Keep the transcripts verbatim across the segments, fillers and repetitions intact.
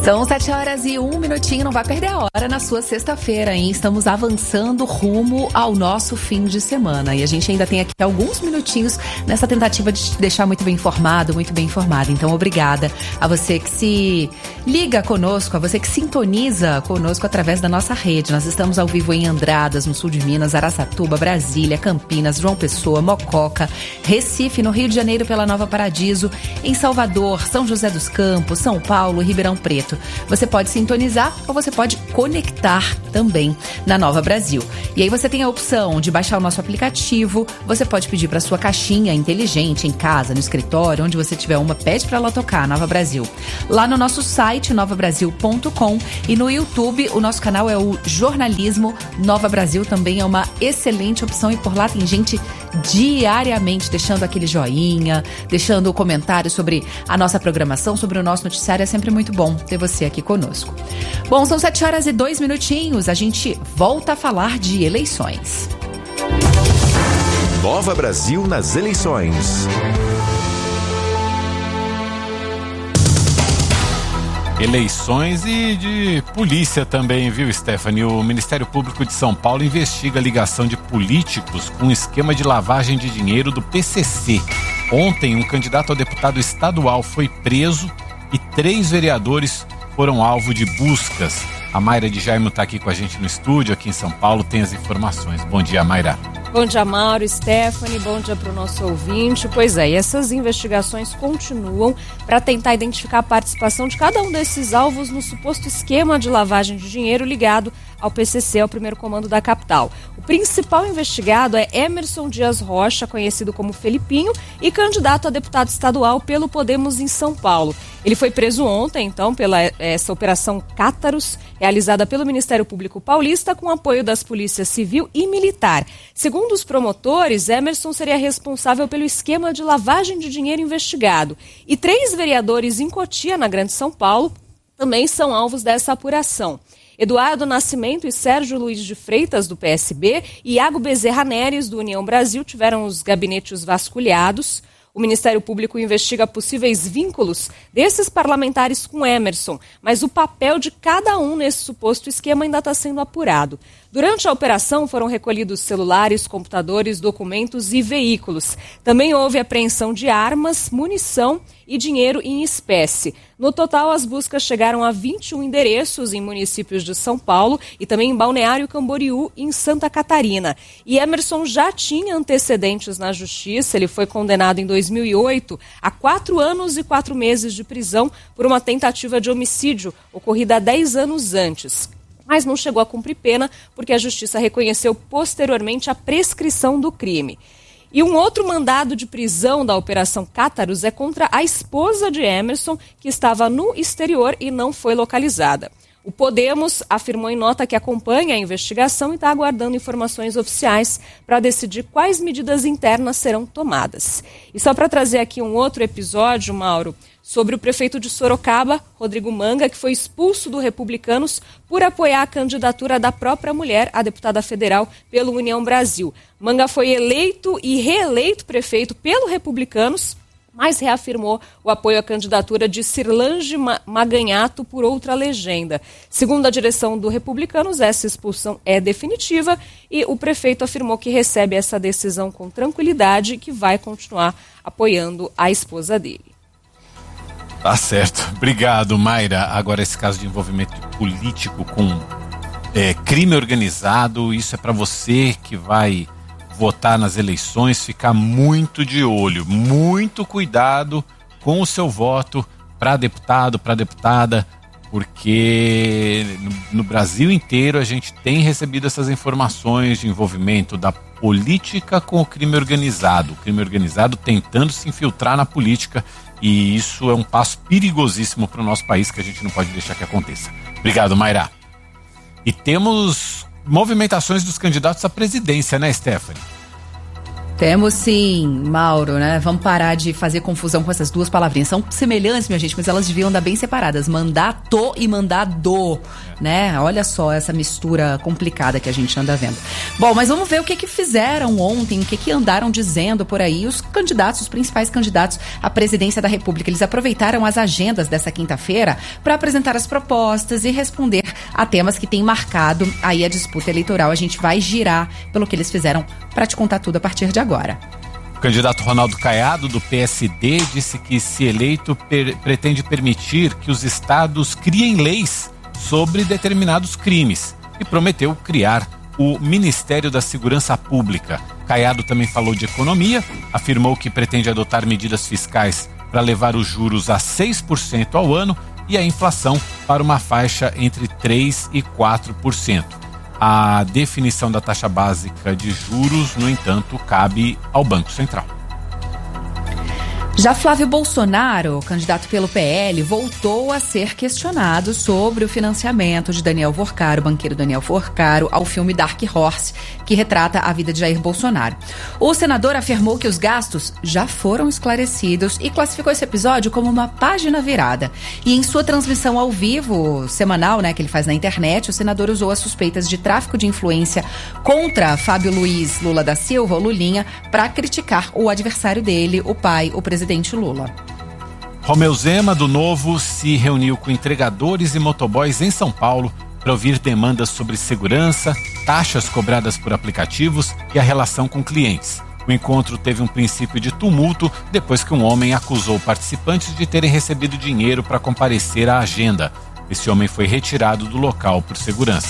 São sete horas e um minutinho, não vai perder a hora na sua sexta-feira, hein? Estamos avançando rumo ao nosso fim de semana e a gente ainda tem aqui alguns minutinhos nessa tentativa de te deixar muito bem informado, muito bem informado. Então, obrigada a você que se liga conosco, a você que sintoniza conosco através da nossa rede. Nós estamos ao vivo em Andradas, no sul de Minas, Araçatuba, Brasília, Campinas, João Pessoa, Mococa, Recife, no Rio de Janeiro pela Nova Paradiso, em Salvador, São José dos Campos, São Paulo, Ribeirão Preto. Você pode sintonizar ou você pode conectar também na Nova Brasil. E aí você tem a opção de baixar o nosso aplicativo, você pode pedir para sua caixinha inteligente em casa, no escritório, onde você tiver uma, pede para ela tocar, Nova Brasil. Lá no nosso site, nova brasil ponto com, e no YouTube, o nosso canal é o Jornalismo Nova Brasil, também é uma excelente opção e por lá tem gente diariamente deixando aquele joinha, deixando o comentário sobre a nossa programação, sobre o nosso noticiário. É sempre muito bom ter você aqui conosco. Bom, são sete horas e dois minutinhos. A gente volta a falar de eleições. Nova Brasil nas eleições. Eleições e de polícia também, viu, Stephanie? O Ministério Público de São Paulo investiga a ligação de políticos com um esquema de lavagem de dinheiro do P C C. Ontem, um candidato a deputado estadual foi preso e três vereadores foram alvo de buscas. A Mayra de Jaime está aqui com a gente no estúdio, aqui em São Paulo, tem as informações. Bom dia, Mayra. Bom dia, Mauro, Stephanie, bom dia para o nosso ouvinte. Pois é, e essas investigações continuam para tentar identificar a participação de cada um desses alvos no suposto esquema de lavagem de dinheiro ligado ao P C C, ao primeiro comando da capital. O principal investigado é Emerson Dias Rocha, conhecido como Felipinho, e candidato a deputado estadual pelo Podemos em São Paulo. Ele foi preso ontem, então, pela essa operação Cátaros, realizada pelo Ministério Público Paulista com apoio das polícias civil e militar. Segundo os promotores, Emerson seria responsável pelo esquema de lavagem de dinheiro investigado. E três vereadores em Cotia, na Grande São Paulo, também são alvos dessa apuração. Eduardo Nascimento e Sérgio Luiz de Freitas, do P S B, e Iago Bezerra Neres, do União Brasil, tiveram os gabinetes vasculhados. O Ministério Público investiga possíveis vínculos desses parlamentares com Emerson, mas o papel de cada um nesse suposto esquema ainda está sendo apurado. Durante a operação foram recolhidos celulares, computadores, documentos e veículos. Também houve apreensão de armas, munição e dinheiro em espécie. No total, as buscas chegaram a vinte e um endereços em municípios de São Paulo e também em Balneário Camboriú e em Santa Catarina. E Emerson já tinha antecedentes na justiça. Ele foi condenado em dois mil e oito a quatro anos e quatro meses de prisão por uma tentativa de homicídio ocorrida há dez anos antes. Mas não chegou a cumprir pena porque a justiça reconheceu posteriormente a prescrição do crime. E um outro mandado de prisão da Operação Cátaros é contra a esposa de Emerson, que estava no exterior e não foi localizada. O Podemos afirmou em nota que acompanha a investigação e está aguardando informações oficiais para decidir quais medidas internas serão tomadas. E só para trazer aqui um outro episódio, Mauro, sobre o prefeito de Sorocaba, Rodrigo Manga, que foi expulso do Republicanos por apoiar a candidatura da própria mulher, a deputada federal pelo União Brasil. Manga foi eleito e reeleito prefeito pelo Republicanos, mas reafirmou o apoio à candidatura de Cirlange Maganhato por outra legenda. Segundo a direção do Republicanos, essa expulsão é definitiva e o prefeito afirmou que recebe essa decisão com tranquilidade e que vai continuar apoiando a esposa dele. Tá certo. Obrigado, Mayra. Agora, esse caso de envolvimento político com é, crime organizado, isso é para você que vai votar nas eleições, ficar muito de olho, muito cuidado com o seu voto para deputado, para deputada, porque no, no Brasil inteiro a gente tem recebido essas informações de envolvimento da política com o crime organizado, o crime organizado tentando se infiltrar na política, e isso é um passo perigosíssimo para o nosso país que a gente não pode deixar que aconteça. Obrigado, Mayra. E temos movimentações dos candidatos à presidência, né, Stephanie? Temos sim, Mauro, né? Vamos parar de fazer confusão com essas duas palavrinhas. São semelhantes, minha gente, mas elas deviam andar bem separadas. Mandato e mandado, né? Olha só essa mistura complicada que a gente anda vendo. Bom, mas vamos ver o que que fizeram ontem, o que que andaram dizendo por aí os candidatos, os principais candidatos à presidência da República. Eles aproveitaram as agendas dessa quinta-feira para apresentar as propostas e responder a temas que têm marcado aí a disputa eleitoral. A gente vai girar pelo que eles fizeram para te contar tudo a partir de agora. O candidato Ronaldo Caiado, do P S D, disse que, se eleito, per- pretende permitir que os estados criem leis sobre determinados crimes e prometeu criar o Ministério da Segurança Pública. Caiado também falou de economia, afirmou que pretende adotar medidas fiscais para levar os juros a seis por cento ao ano e a inflação para uma faixa entre três por cento e quatro por cento. A definição da taxa básica de juros, no entanto, cabe ao Banco Central. Já Flávio Bolsonaro, candidato pelo P L, voltou a ser questionado sobre o financiamento de Daniel Forcaro, banqueiro Daniel Forcaro, ao filme Dark Horse, que retrata a vida de Jair Bolsonaro. O senador afirmou que os gastos já foram esclarecidos e classificou esse episódio como uma página virada. E em sua transmissão ao vivo, semanal, né, que ele faz na internet, o senador usou as suspeitas de tráfico de influência contra Fábio Luiz Lula da Silva, o Lulinha, para criticar o adversário dele, o pai, o presidente Lula. Romeu Zema, do Novo, se reuniu com entregadores e motoboys em São Paulo para ouvir demandas sobre segurança, taxas cobradas por aplicativos e a relação com clientes. O encontro teve um princípio de tumulto depois que um homem acusou participantes de terem recebido dinheiro para comparecer à agenda. Esse homem foi retirado do local por segurança.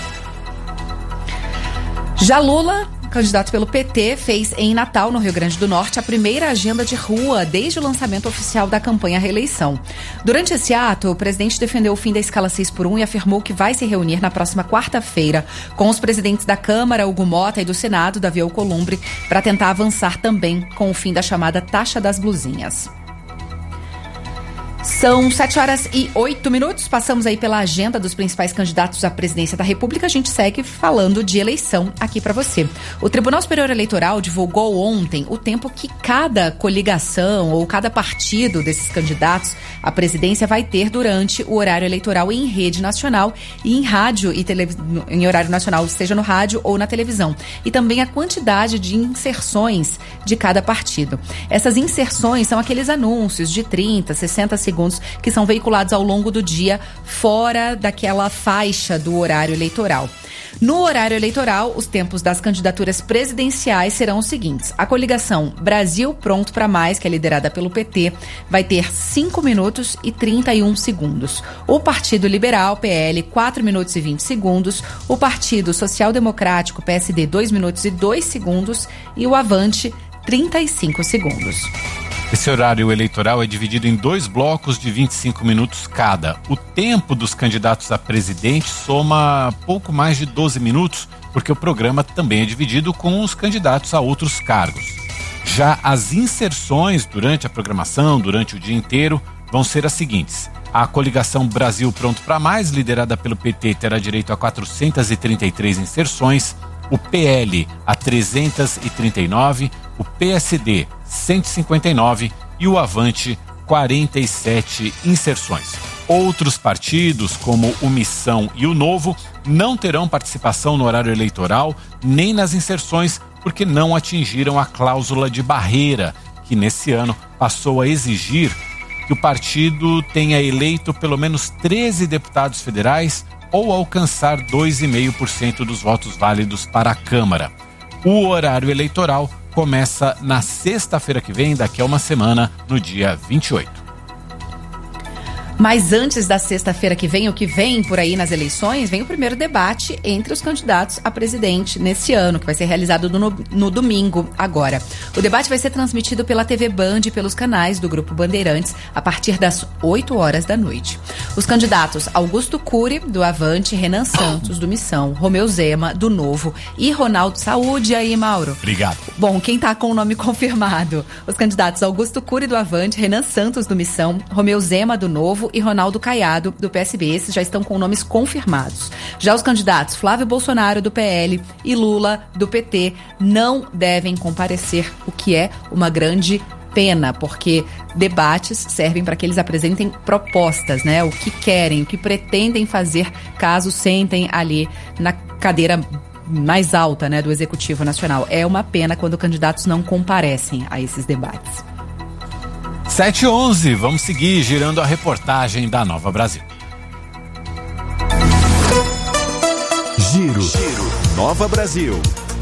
Já Lula, candidato pelo P T, fez em Natal, no Rio Grande do Norte, a primeira agenda de rua desde o lançamento oficial da campanha à reeleição. Durante esse ato, o presidente defendeu o fim da escala seis por um e afirmou que vai se reunir na próxima quarta-feira com os presidentes da Câmara, Hugo Mota, e do Senado, Davi Alcolumbre, para tentar avançar também com o fim da chamada taxa das blusinhas. São sete horas e oito minutos, passamos aí pela agenda dos principais candidatos à presidência da República. A gente segue falando de eleição aqui para você. O Tribunal Superior Eleitoral divulgou ontem o tempo que cada coligação ou cada partido desses candidatos à presidência vai ter durante o horário eleitoral em rede nacional e em rádio e tele... em horário nacional, seja no rádio ou na televisão. E também a quantidade de inserções de cada partido. Essas inserções são aqueles anúncios de trinta, sessenta segundos que são veiculados ao longo do dia fora daquela faixa do horário eleitoral. No horário eleitoral, os tempos das candidaturas presidenciais serão os seguintes. A coligação Brasil Pronto para Mais, que é liderada pelo P T, vai ter cinco minutos e trinta e um segundos. O Partido Liberal, P L, quatro minutos e vinte segundos. O Partido Social Democrático, P S D, dois minutos e dois segundos. E o Avante, trinta e cinco segundos. Esse horário eleitoral é dividido em dois blocos de vinte e cinco minutos cada. O tempo dos candidatos a presidente soma pouco mais de doze minutos, porque o programa também é dividido com os candidatos a outros cargos. Já as inserções durante a programação, durante o dia inteiro, vão ser as seguintes. A coligação Brasil Pronto para Mais, liderada pelo P T, terá direito a quatrocentas e trinta e três inserções, o P L a trezentas e trinta e nove, o P S D cento e cinquenta e nove e o Avante quarenta e sete inserções. Outros partidos, como o Missão e o Novo, não terão participação no horário eleitoral nem nas inserções, porque não atingiram a cláusula de barreira, que nesse ano passou a exigir que o partido tenha eleito pelo menos treze deputados federais ou alcançar dois vírgula cinco por cento dos votos válidos para a Câmara. O horário eleitoral começa na sexta-feira que vem, daqui a uma semana, no dia vinte e oito. Mas antes da sexta-feira que vem, o que vem por aí nas eleições, vem o primeiro debate entre os candidatos a presidente nesse ano, que vai ser realizado no, no domingo agora. O debate vai ser transmitido pela T V Band e pelos canais do Grupo Bandeirantes a partir das oito horas da noite. Os candidatos Augusto Cury, do Avante, Renan Santos, do Missão, Romeu Zema, do Novo e Ronaldo... Saúde aí, Mauro. Obrigado. Bom, quem tá com o nome confirmado? Os candidatos Augusto Cury, do Avante, Renan Santos, do Missão, Romeu Zema, do Novo e Ronaldo Caiado, do P S B. Esses já estão com nomes confirmados. Já os candidatos Flávio Bolsonaro, do P L, e Lula, do P T, não devem comparecer, o que é uma grande pena, porque debates servem para que eles apresentem propostas, né? O que querem, o que pretendem fazer caso sentem ali na cadeira mais alta, né, do Executivo Nacional. É uma pena quando candidatos não comparecem a esses debates. sete e onze, vamos seguir girando a reportagem da Nova Brasil. Giro, Giro. Nova Brasil.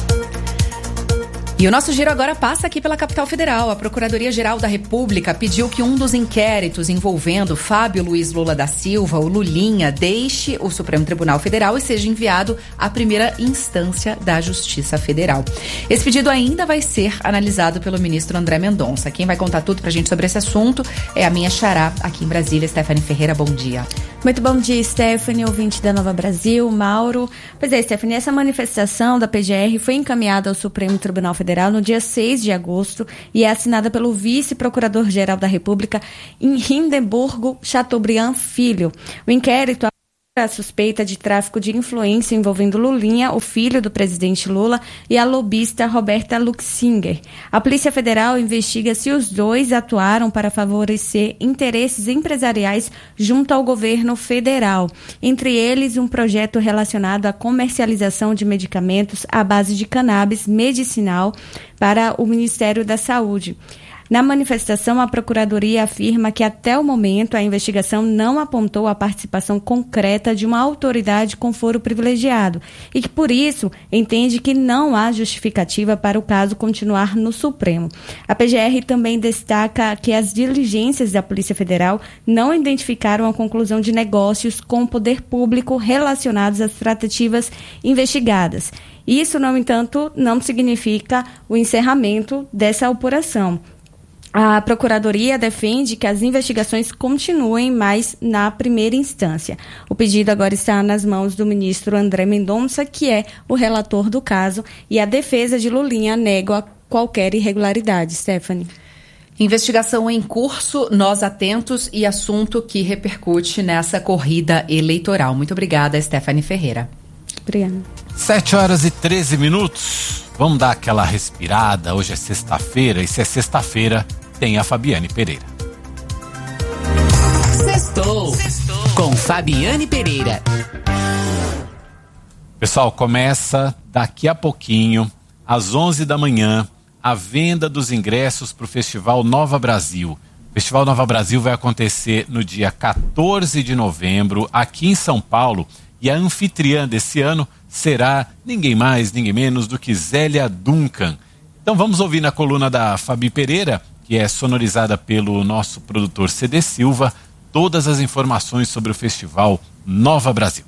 E o nosso giro agora passa aqui pela capital federal. A Procuradoria-Geral da República pediu que um dos inquéritos envolvendo Fábio Luiz Lula da Silva, o Lulinha, deixe o Supremo Tribunal Federal e seja enviado à primeira instância da Justiça Federal. Esse pedido ainda vai ser analisado pelo ministro André Mendonça. Quem vai contar tudo pra gente sobre esse assunto é a minha xará aqui em Brasília, Stephanie Ferreira. Bom dia. Muito bom dia, Stephanie, ouvinte da Nova Brasil, Mauro. Pois é, Stephanie, essa manifestação da P G R foi encaminhada ao Supremo Tribunal Federal no dia seis de agosto e é assinada pelo vice-procurador-geral da República em Hindenburgo Chateaubriand Filho. O inquérito a suspeita de tráfico de influência envolvendo Lulinha, o filho do presidente Lula, e a lobista Roberta Luxinger. A Polícia Federal investiga se os dois atuaram para favorecer interesses empresariais junto ao governo federal. Entre eles, um projeto relacionado à comercialização de medicamentos à base de cannabis medicinal para o Ministério da Saúde. Na manifestação, a Procuradoria afirma que até o momento a investigação não apontou a participação concreta de uma autoridade com foro privilegiado e que, por isso, entende que não há justificativa para o caso continuar no Supremo. A P G R também destaca que as diligências da Polícia Federal não identificaram a conclusão de negócios com o poder público relacionados às tratativas investigadas. Isso, no entanto, não significa o encerramento dessa apuração. A Procuradoria defende que as investigações continuem, mas na primeira instância. O pedido agora está nas mãos do ministro André Mendonça, que é o relator do caso, e a defesa de Lulinha nega qualquer irregularidade. Stephanie. Investigação em curso, nós atentos e assunto que repercute nessa corrida eleitoral. Muito obrigada, Stephanie Ferreira. Obrigada. sete horas e treze minutos. Vamos dar aquela respirada. Hoje é sexta-feira e se é sexta-feira, tem a Fabiane Pereira. Sextou com Fabiane Pereira. Pessoal, começa daqui a pouquinho, às onze da manhã, a venda dos ingressos para o Festival Nova Brasil. O Festival Nova Brasil vai acontecer no dia quatorze de novembro, aqui em São Paulo, e a anfitriã desse ano será ninguém mais, ninguém menos do que Zélia Duncan. Então vamos ouvir na coluna da Fabi Pereira, que é sonorizada pelo nosso produtor C D Silva, todas as informações sobre o Festival Nova Brasil.